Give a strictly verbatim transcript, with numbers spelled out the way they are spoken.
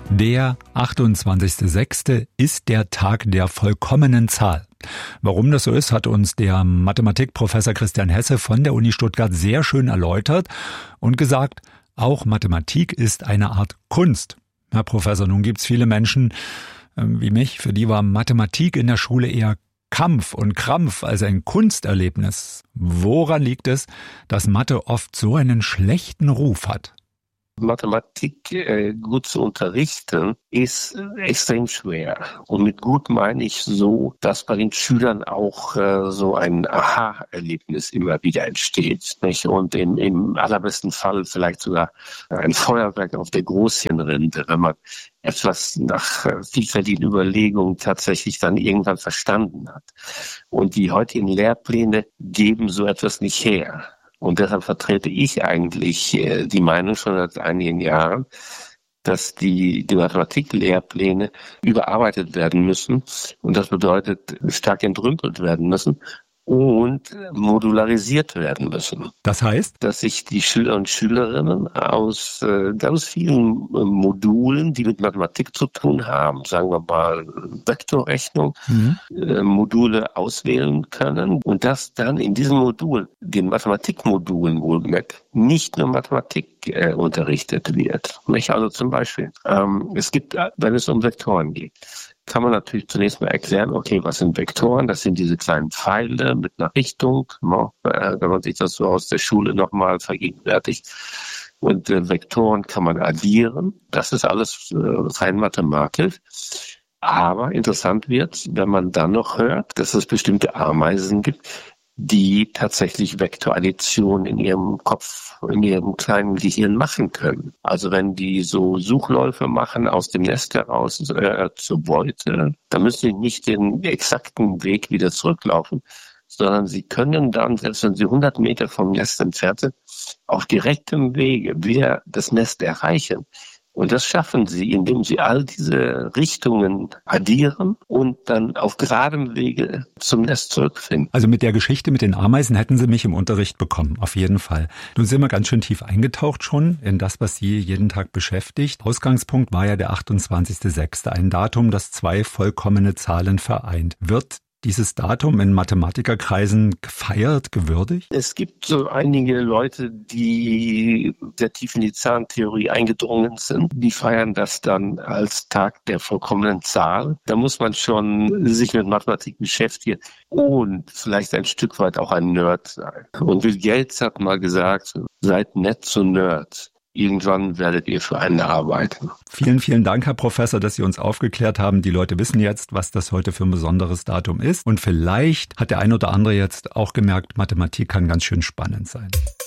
Der achtundzwanzigster sechster ist der Tag der vollkommenen Zahl. Warum das so ist, hat uns der Mathematikprofessor Christian Hesse von der Uni Stuttgart sehr schön erläutert und gesagt, auch Mathematik ist eine Art Kunst. Herr Professor, nun gibt's viele Menschen äh, wie mich, für die war Mathematik in der Schule eher Kampf und Krampf als ein Kunsterlebnis. Woran liegt es, dass Mathe oft so einen schlechten Ruf hat? Mathematik äh, gut zu unterrichten, ist äh, extrem schwer. Und mit gut meine ich so, dass bei den Schülern auch äh, so ein Aha-Erlebnis immer wieder entsteht. Nicht? Und im, im allerbesten Fall vielleicht sogar ein Feuerwerk auf der Großhirnrinde, wenn man etwas nach äh, vielfältigen Überlegungen tatsächlich dann irgendwann verstanden hat. Und die heutigen Lehrpläne geben so etwas nicht her. Und deshalb vertrete ich eigentlich äh, die Meinung schon seit einigen Jahren, dass die, die Mathematiklehrpläne überarbeitet werden müssen. Und das bedeutet, stark entrümpelt werden müssen und modularisiert werden müssen. Das heißt? Dass sich die Schüler und Schülerinnen aus äh, ganz vielen äh, Modulen, die mit Mathematik zu tun haben, sagen wir mal Vektorrechnung, mhm. äh, Module auswählen können und dass dann in diesen Modulen, den Mathematikmodulen wohlgemerkt, nicht nur Mathematik äh, unterrichtet wird. Nicht? Also zum Beispiel, ähm, es gibt, wenn es um Vektoren geht, kann man natürlich zunächst mal erklären, okay, was sind Vektoren? Das sind diese kleinen Pfeile mit einer Richtung, no, äh, wenn man sich das so aus der Schule nochmal vergegenwärtigt. Und äh, Vektoren kann man addieren. Das ist alles äh, rein mathematisch. Aber interessant wird, wenn man dann noch hört, dass es bestimmte Ameisen gibt, die tatsächlich Vektoraddition in ihrem Kopf, in ihrem kleinen Gehirn machen können. Also wenn die so Suchläufe machen aus dem Nest heraus äh, zur Beute, dann müssen sie nicht den exakten Weg wieder zurücklaufen, sondern sie können dann, selbst wenn sie hundert Meter vom Nest entfernt sind, auf direktem Wege wieder das Nest erreichen. Und das schaffen sie, indem sie all diese Richtungen addieren und dann auf geradem Wege zum Nest zurückfinden. Also mit der Geschichte mit den Ameisen hätten Sie mich im Unterricht bekommen, auf jeden Fall. Nun sind wir ganz schön tief eingetaucht schon in das, was Sie jeden Tag beschäftigt. Ausgangspunkt war ja der achtundzwanzigster sechster, ein Datum, das zwei vollkommene Zahlen vereint. Wird dieses Datum in Mathematikerkreisen gefeiert, gewürdigt? Es gibt so einige Leute, die sehr tief in die Zahlentheorie eingedrungen sind. Die feiern das dann als Tag der vollkommenen Zahl. Da muss man schon sich mit Mathematik beschäftigen und vielleicht ein Stück weit auch ein Nerd sein. Und Bill Gates hat mal gesagt, seid nett zu Nerds. Irgendwann werdet ihr für einen arbeiten. Vielen, vielen Dank, Herr Professor, dass Sie uns aufgeklärt haben. Die Leute wissen jetzt, was das heute für ein besonderes Datum ist. Und vielleicht hat der ein oder andere jetzt auch gemerkt, Mathematik kann ganz schön spannend sein.